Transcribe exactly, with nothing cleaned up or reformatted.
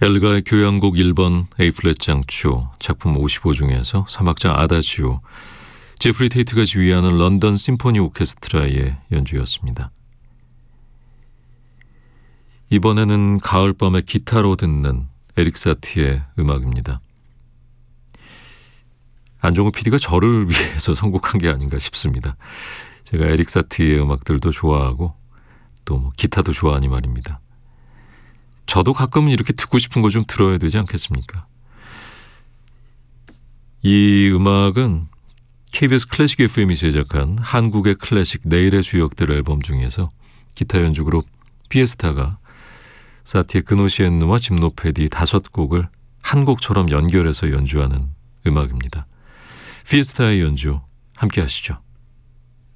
엘가의 교향곡 일 번 A플랫 장초 작품 오십오 중에서 삼 악장 아다지오, 제프리 테이트가 지휘하는 런던 심포니 오케스트라의 연주였습니다. 이번에는 가을밤에 기타로 듣는 에릭 사티의 음악입니다. 안종우 피디가 저를 위해서 선곡한 게 아닌가 싶습니다. 제가 에릭 사티의 음악들도 좋아하고 또 뭐 기타도 좋아하니 말입니다. 저도 가끔은 이렇게 듣고 싶은 거 좀 들어야 되지 않겠습니까? 이 음악은 케이비에스 클래식 에프엠이 제작한 한국의 클래식 내일의 주역들 앨범 중에서 기타 연주 그룹 피에스타가 사티의 그노시엔누와 짐노페디 다섯 곡을 한 곡처럼 연결해서 연주하는 음악입니다. 피에스타의 연주 함께 하시죠.